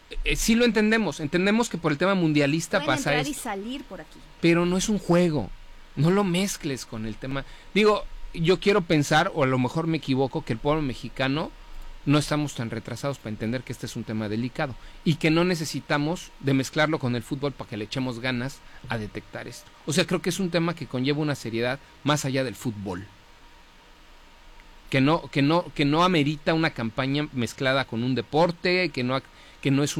sí lo entendemos que por el tema mundialista pueden pasa entrar esto. y salir por aquí. Pero no es un juego, no lo mezcles con el tema. Digo, yo quiero pensar, o a lo mejor me equivoco, que el pueblo mexicano no estamos tan retrasados para entender que este es un tema delicado y que no necesitamos de mezclarlo con el fútbol para que le echemos ganas a detectar esto. O sea, creo que es un tema que conlleva una seriedad más allá del fútbol. Que no amerita una campaña mezclada con un deporte, que no es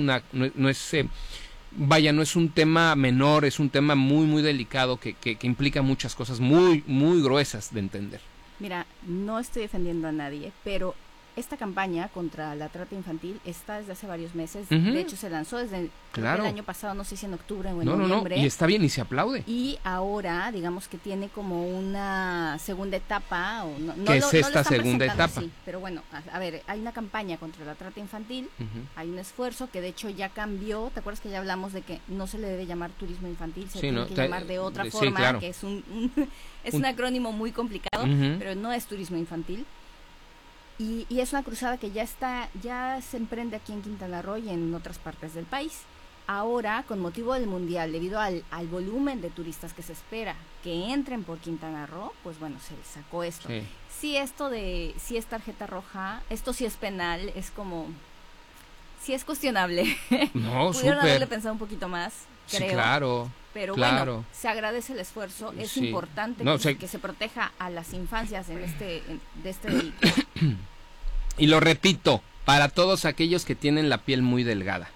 no es un tema menor, es un tema muy muy delicado que implica muchas cosas muy muy gruesas de entender. Mira, no estoy defendiendo a nadie, pero esta campaña contra la trata infantil está desde hace varios meses. Uh-huh. De hecho, se lanzó desde el año pasado, no sé si en octubre o en noviembre. No, y está bien y se aplaude. Y ahora, digamos que tiene como una segunda etapa. ¿Qué es esta segunda etapa? Así, pero bueno, a ver, hay una campaña contra la trata infantil, uh-huh. Hay un esfuerzo que de hecho ya cambió. ¿Te acuerdas que ya hablamos de que no se le debe llamar turismo infantil? Se tiene que llamar de otra forma, sí, claro. Que es un acrónimo muy complicado, uh-huh. Pero no es turismo infantil. Y es una cruzada que ya se emprende aquí en Quintana Roo y en otras partes del país. Ahora, con motivo del Mundial, debido al volumen de turistas que se espera que entren por Quintana Roo, pues bueno, se sacó esto. Sí. Si es tarjeta roja, esto sí es penal, es como, sí es cuestionable. No, pudieron haberle pensado un poquito más, creo. Sí, claro. Pero claro. Bueno, se agradece el esfuerzo, es sí. importante que se proteja a las infancias de este delito. Y lo repito, para todos aquellos que tienen la piel muy delgada,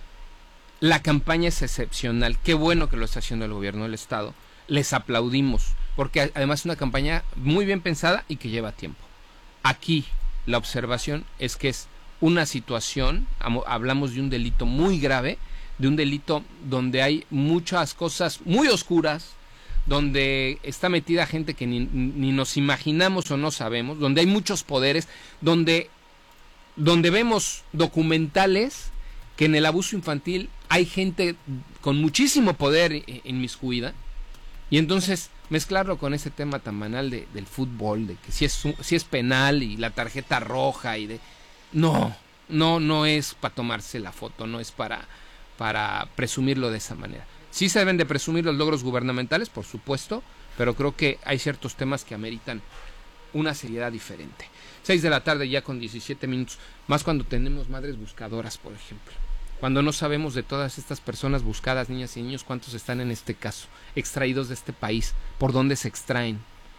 la campaña es excepcional, qué bueno que lo está haciendo el gobierno del estado, les aplaudimos, porque además es una campaña muy bien pensada y que lleva tiempo. Aquí la observación es que es una situación, hablamos de un delito muy grave, de un delito donde hay muchas cosas muy oscuras, donde está metida gente que ni nos imaginamos o no sabemos, donde hay muchos poderes, donde vemos documentales que en el abuso infantil hay gente con muchísimo poder inmiscuida, y entonces mezclarlo con ese tema tan banal del fútbol, de que si es penal y la tarjeta roja y de no es para tomarse la foto, no es para presumirlo de esa manera. Sí se deben de presumir los logros gubernamentales, por supuesto, pero creo que hay ciertos temas que ameritan una seriedad diferente. 6 de la tarde ya con 17 minutos, más cuando tenemos madres buscadoras, por ejemplo. Cuando no sabemos de todas estas personas buscadas, niñas y niños, cuántos están en este caso, extraídos de este país, por dónde se extraen,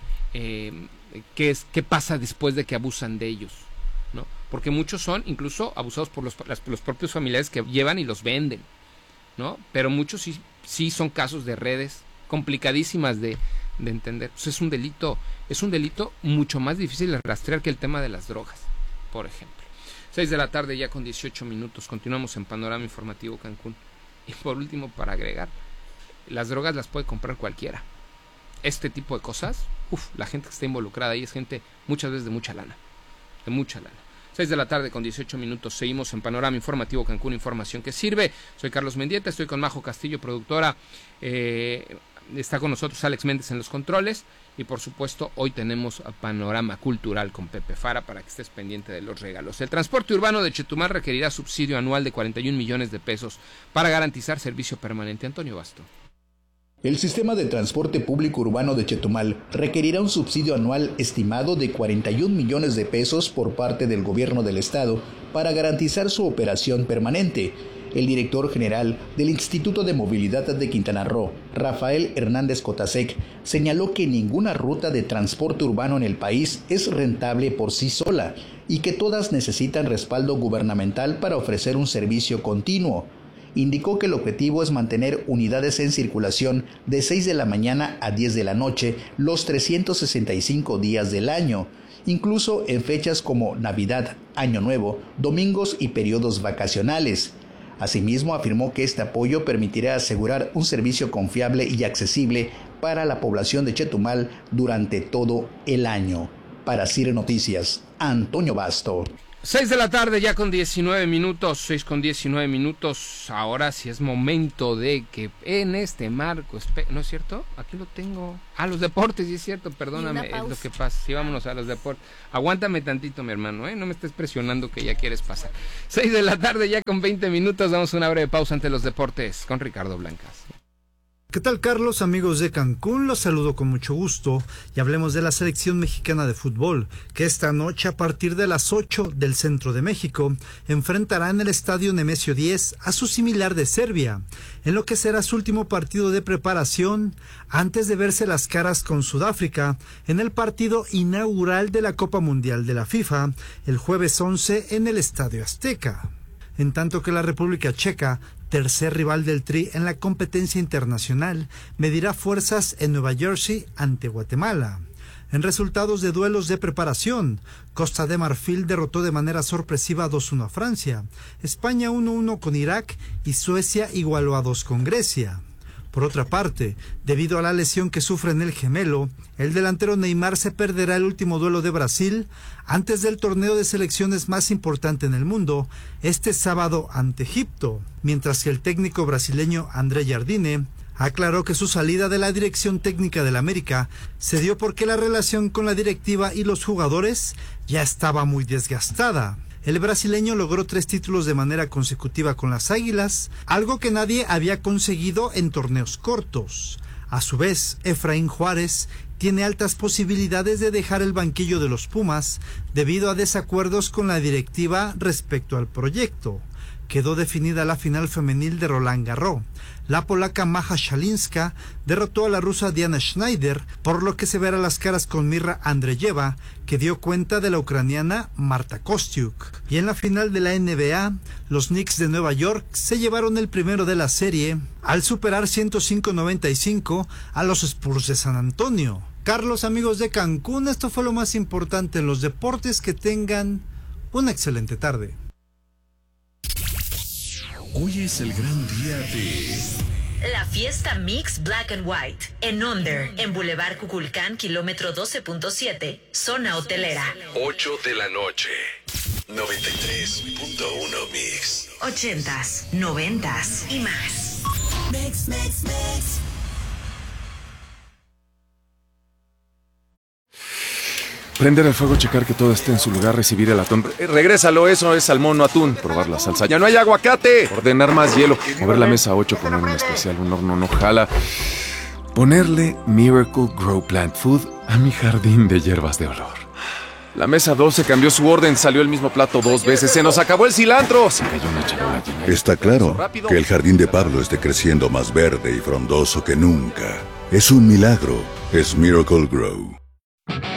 qué pasa después de que abusan de ellos, ¿no? Porque muchos son incluso abusados por los propios familiares que llevan y los venden, ¿no? Pero muchos sí son casos de redes complicadísimas de entender. Pues es un delito mucho más difícil de rastrear que el tema de las drogas, por ejemplo. 6 de la tarde ya con 18 minutos, continuamos en Panorama Informativo Cancún. Y por último, para agregar, las drogas las puede comprar cualquiera. Este tipo de cosas, la gente que está involucrada ahí es gente muchas veces de mucha lana. 6 de la tarde con 18 minutos, seguimos en Panorama Informativo Cancún, información que sirve. Soy Carlos Mendieta, estoy con Majo Castillo, productora, está con nosotros Alex Méndez en los controles, y por supuesto hoy tenemos Panorama Cultural con Pepe Fara para que estés pendiente de los regalos. El transporte urbano de Chetumal requerirá subsidio anual de 41 millones de pesos para garantizar servicio permanente. Antonio Basto. El sistema de transporte público urbano de Chetumal requerirá un subsidio anual estimado de 41 millones de pesos por parte del gobierno del estado para garantizar su operación permanente. El director general del Instituto de Movilidad de Quintana Roo, Rafael Hernández Cotasec, señaló que ninguna ruta de transporte urbano en el país es rentable por sí sola y que todas necesitan respaldo gubernamental para ofrecer un servicio continuo. Indicó que el objetivo es mantener unidades en circulación de 6 de la mañana a 10 de la noche los 365 días del año, incluso en fechas como Navidad, Año Nuevo, domingos y periodos vacacionales. Asimismo, afirmó que este apoyo permitirá asegurar un servicio confiable y accesible para la población de Chetumal durante todo el año. Para CIRE Noticias, Antonio Basto. 6 de la tarde ya con 19 minutos, 6 con 19 minutos. Ahora sí es momento de que en este marco, ¿no es cierto? Aquí lo tengo. Los deportes, sí es cierto, perdóname, es lo que pasa. Sí, vámonos a los deportes. Aguántame tantito, mi hermano, no me estés presionando que ya quieres pasar. 6 de la tarde ya con 20 minutos, damos una breve pausa ante los deportes con Ricardo Blancas. ¿Qué tal, Carlos? Amigos de Cancún, los saludo con mucho gusto y hablemos de la selección mexicana de fútbol, que esta noche a partir de las 8 del centro de México enfrentará en el estadio Nemesio 10 a su similar de Serbia, en lo que será su último partido de preparación antes de verse las caras con Sudáfrica en el partido inaugural de la Copa Mundial de la FIFA el jueves 11 en el Estadio Azteca. En tanto que la República Checa, tercer rival del Tri en la competencia internacional, medirá fuerzas en Nueva Jersey ante Guatemala. En resultados de duelos de preparación, Costa de Marfil derrotó de manera sorpresiva 2-1 a Francia, España 1-1 con Irak y Suecia igualó a 2 con Grecia. Por otra parte, debido a la lesión que sufre en el gemelo, el delantero Neymar se perderá el último duelo de Brasil antes del torneo de selecciones más importante en el mundo, este sábado ante Egipto, mientras que el técnico brasileño André Jardine aclaró que su salida de la dirección técnica del América se dio porque la relación con la directiva y los jugadores ya estaba muy desgastada. El brasileño logró 3 títulos de manera consecutiva con las Águilas, algo que nadie había conseguido en torneos cortos. A su vez, Efraín Juárez tiene altas posibilidades de dejar el banquillo de los Pumas debido a desacuerdos con la directiva respecto al proyecto. Quedó definida la final femenil de Roland Garros. La polaca Maja Shalinska derrotó a la rusa Diana Schneider, por lo que se verá las caras con Mirra Andreyeva, que dio cuenta de la ucraniana Marta Kostyuk. Y en la final de la NBA, los Knicks de Nueva York se llevaron el primero de la serie al superar 105-95 a los Spurs de San Antonio. Carlos, amigos de Cancún, esto fue lo más importante en los deportes. Que tengan una excelente tarde. Hoy es el gran día de... La fiesta Mix Black and White en Onder, en Boulevard Cuculcán, kilómetro 12.7, zona hotelera. 8 de la noche. 93.1 Mix. 80s, 90s y más. Mix, mix, mix. Prender el fuego, checar que todo esté en su lugar, recibir el atún. Regrésalo, eso es salmón, no atún. Probar la salsa. ¡Ya no hay aguacate! Ordenar más hielo. Mover la mesa a 8, poner un especial, un horno no jala. Ponerle Miracle Grow Plant Food a mi jardín de hierbas de olor. La mesa 12 cambió su orden, salió el mismo plato 2 veces. ¡Se nos acabó el cilantro! Se cayó una charola llena. Está claro que el jardín de Pablo esté creciendo más verde y frondoso que nunca. Es un milagro. Es Miracle Grow.